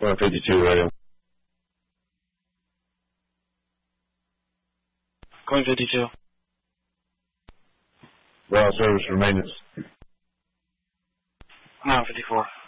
152 radio. Going 52. Rail service for maintenance. 954.